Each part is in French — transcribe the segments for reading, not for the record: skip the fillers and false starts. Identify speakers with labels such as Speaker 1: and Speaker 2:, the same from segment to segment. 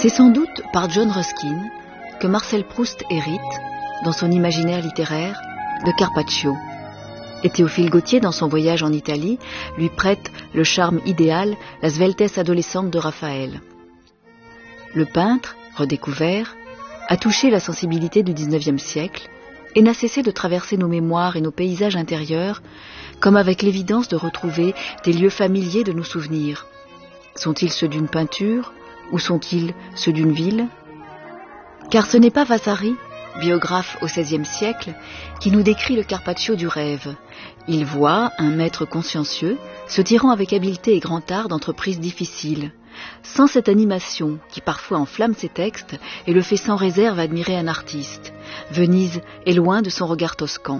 Speaker 1: C'est sans doute par John Ruskin que Marcel Proust hérite, dans son imaginaire littéraire, de Carpaccio. Et Théophile Gautier, dans son voyage en Italie, lui prête le charme idéal, la sveltesse adolescente de Raphaël. Le peintre, redécouvert, a touché la sensibilité du XIXe siècle et n'a cessé de traverser nos mémoires et nos paysages intérieurs, comme avec l'évidence de retrouver des lieux familiers de nos souvenirs. Sont-ils ceux d'une peinture ou sont-ils ceux d'une ville ? Car ce n'est pas Vasari, biographe au XVIe siècle, qui nous décrit le Carpaccio du rêve. Il voit un maître consciencieux se tirant avec habileté et grand art d'entreprises difficiles, sans cette animation qui parfois enflamme ses textes et le fait sans réserve admirer un artiste. Venise est loin de son regard toscan.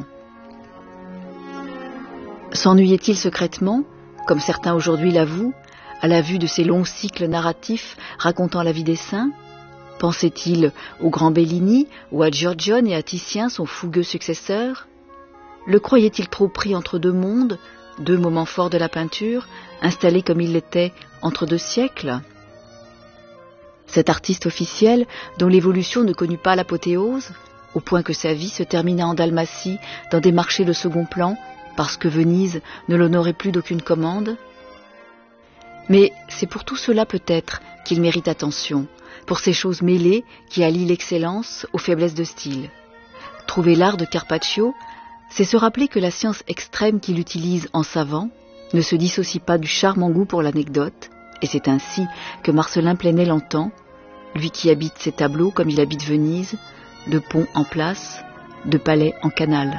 Speaker 1: S'ennuyait-il secrètement, comme certains aujourd'hui l'avouent, à la vue de ces longs cycles narratifs racontant la vie des saints ? Pensait-il au grand Bellini ou à Giorgione et à Titien, son fougueux successeur ? Le croyait-il trop pris entre deux mondes, deux moments forts de la peinture, installé comme il l'était entre deux siècles ? Cet artiste officiel, dont l'évolution ne connut pas l'apothéose, au point que sa vie se termina en Dalmatie, dans des marchés de second plan, parce que Venise ne l'honorait plus d'aucune commande ? Mais c'est pour tout cela peut-être qu'il mérite attention, pour ces choses mêlées qui allient l'excellence aux faiblesses de style. Trouver l'art de Carpaccio, c'est se rappeler que la science extrême qu'il utilise en savant ne se dissocie pas du charmant goût pour l'anecdote, et c'est ainsi que Marcellin Plenel l'entend, lui qui habite ses tableaux comme il habite Venise, de pont en place, de palais en canal.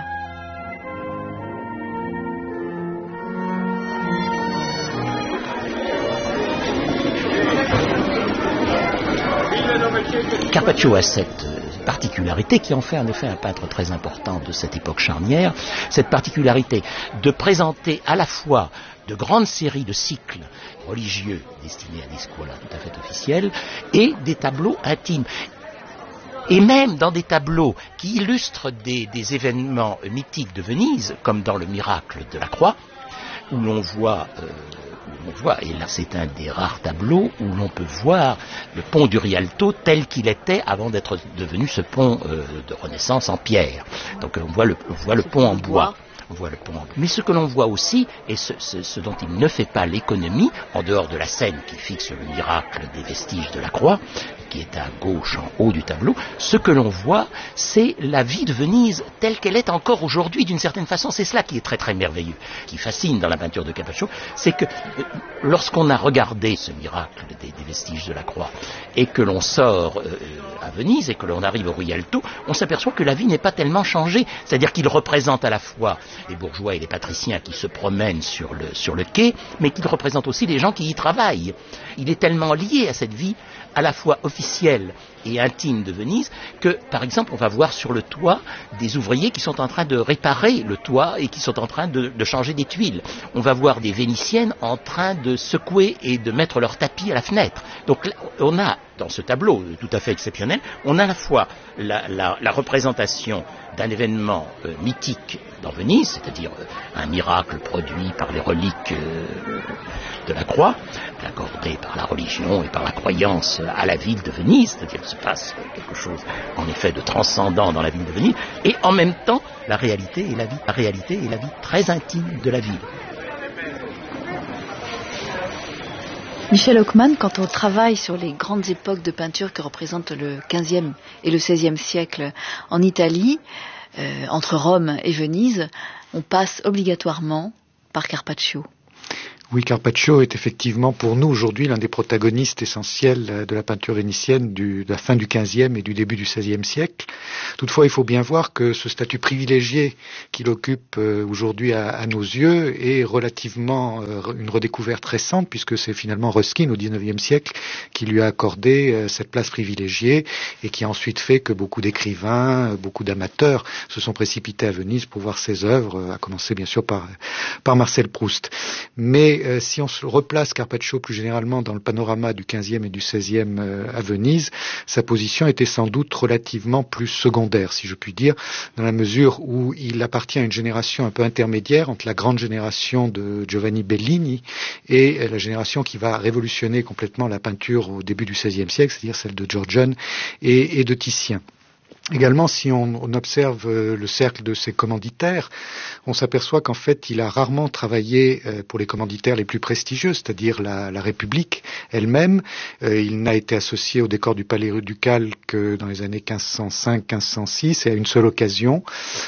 Speaker 2: Carpaccio a cette particularité qui en fait en effet un peintre très important de cette époque charnière, cette particularité de présenter à la fois de grandes séries de cycles religieux destinés à des scuola tout à fait officiels et des tableaux intimes. Et même dans des tableaux qui illustrent des événements mythiques de Venise, comme dans le Miracle de la Croix, où l'on voit, et là c'est un des rares tableaux où l'on peut voir le pont du Rialto tel qu'il était avant d'être devenu ce pont de Renaissance en pierre. Donc on voit le pont en bois. On voit le pont en bois. Mais ce que l'on voit aussi, et ce dont il ne fait pas l'économie, en dehors de la scène qui fixe le miracle des vestiges de la croix, qui est à gauche en haut du tableau, ce que l'on voit, c'est la vie de Venise telle qu'elle est encore aujourd'hui d'une certaine façon. C'est cela qui est très très merveilleux, qui fascine dans la peinture de Carpaccio, c'est que lorsqu'on a regardé ce miracle des vestiges de la croix et que l'on sort à Venise et que l'on arrive au Rialto, on s'aperçoit que la vie n'est pas tellement changée, c'est-à-dire qu'il représente à la fois les bourgeois et les patriciens qui se promènent sur le quai, mais qu'il représente aussi les gens qui y travaillent. Il est tellement lié à cette vie à la fois officielle et intime de Venise que, par exemple, on va voir sur le toit des ouvriers qui sont en train de réparer le toit et qui sont en train de changer des tuiles. On va voir des Vénitiennes en train de secouer et de mettre leur tapis à la fenêtre. Donc on a, dans ce tableau tout à fait exceptionnel, on a à la fois la représentation d'un événement mythique dans Venise, c'est-à-dire un miracle produit par les reliques de la croix, accordé par la religion et par la croyance à la ville de Venise, c'est-à-dire qu'il se passe quelque chose en effet de transcendant dans la ville de Venise, et en même temps la réalité et la vie très intime de la ville.
Speaker 1: Michel Hockman, quand on travaille sur les grandes époques de peinture que représentent le XVe et le XVIe siècle en Italie, entre Rome et Venise, on passe obligatoirement par Carpaccio.
Speaker 3: Oui, Carpaccio est effectivement pour nous aujourd'hui l'un des protagonistes essentiels de la peinture vénitienne de la fin du XVe et du début du XVIe siècle. Toutefois, il faut bien voir que ce statut privilégié qu'il occupe aujourd'hui à nos yeux est relativement une redécouverte récente, puisque c'est finalement Ruskin au XIXe siècle qui lui a accordé cette place privilégiée et qui a ensuite fait que beaucoup d'écrivains, beaucoup d'amateurs se sont précipités à Venise pour voir ses œuvres, à commencer bien sûr par Marcel Proust. Mais Mais si on se replace Carpaccio plus généralement dans le panorama du XVe et du XVIe à Venise, sa position était sans doute relativement plus secondaire, si je puis dire, dans la mesure où il appartient à une génération un peu intermédiaire entre la grande génération de Giovanni Bellini et la génération qui va révolutionner complètement la peinture au début du XVIe siècle, c'est-à-dire celle de Giorgione et de Titien. Également, si on observe le cercle de ses commanditaires, on s'aperçoit qu'en fait, il a rarement travaillé pour les commanditaires les plus prestigieux, c'est-à-dire la République elle-même. Il n'a été associé au décor du Palais Ducal que dans les années 1505-1506 et à une seule occasion.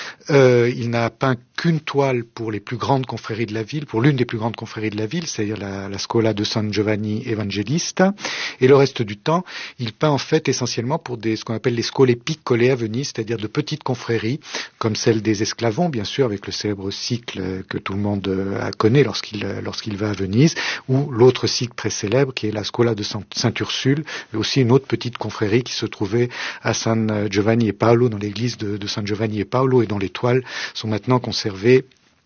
Speaker 3: Il n'a peint qu'une toile pour les plus grandes confréries de la ville, pour l'une des plus grandes confréries de la ville, c'est-à-dire la Scuola de San Giovanni Evangelista. Et le reste du temps, il peint en fait essentiellement pour ce qu'on appelle les scuole piccole à Venise, c'est-à-dire de petites confréries, comme celle des Esclavons, bien sûr, avec le célèbre cycle que tout le monde connaît lorsqu'il va à Venise, ou l'autre cycle très célèbre qui est la Scuola de Saint-Ursule, mais aussi une autre petite confrérie qui se trouvait à San Giovanni e Paolo, dans l'église de San Giovanni e Paolo, et dont les toiles sont maintenant conservées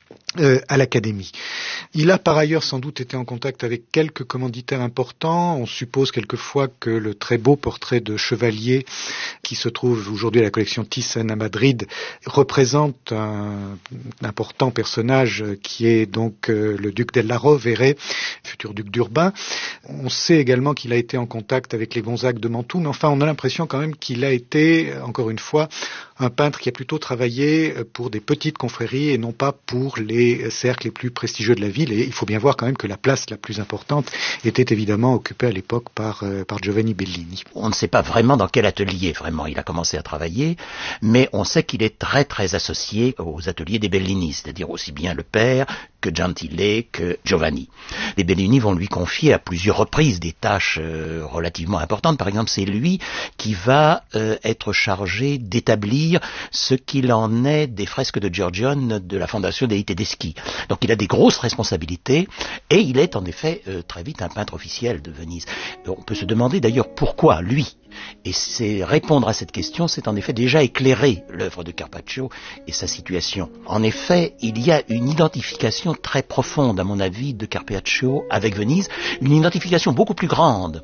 Speaker 3: à l'Académie. Il a par ailleurs sans doute été en contact avec quelques commanditaires importants. On suppose quelquefois que le très beau portrait de chevalier qui se trouve aujourd'hui à la collection Thyssen à Madrid représente un important personnage qui est donc le duc della Rovere, futur duc d'Urbain. On sait également qu'il a été en contact avec les Gonzague de Mantoue, mais enfin on a l'impression quand même qu'il a été, encore une fois, un peintre qui a plutôt travaillé pour des petites confréries et non pas pour les cercles les plus prestigieux de la ville. Et il faut bien voir quand même que la place la plus importante était évidemment occupée à l'époque par Giovanni Bellini.
Speaker 2: On ne sait pas vraiment dans quel atelier vraiment il a commencé à travailler, mais on sait qu'il est très très associé aux ateliers des Bellini, c'est-à-dire aussi bien le père que Gentile, que Giovanni. Les Bellini vont lui confier à plusieurs reprises des tâches relativement importantes. Par exemple, c'est lui qui va être chargé d'établir ce qu'il en est des fresques de Giorgione de la Fondation dei Tedeschi. Donc il a des grosses responsabilités et il est en effet très vite un peintre officiel de Venise. On peut se demander d'ailleurs pourquoi lui. Et c'est répondre à cette question, c'est en effet déjà éclairer l'œuvre de Carpaccio et sa situation. En effet, il y a une identification très profonde, à mon avis, de Carpaccio avec Venise, une identification beaucoup plus grande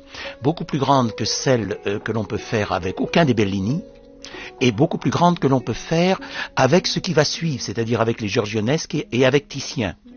Speaker 2: que celle que l'on peut faire avec aucun des Bellini, et beaucoup plus grande que l'on peut faire avec ce qui va suivre, c'est-à-dire avec les Giorgioneschi et avec Titien.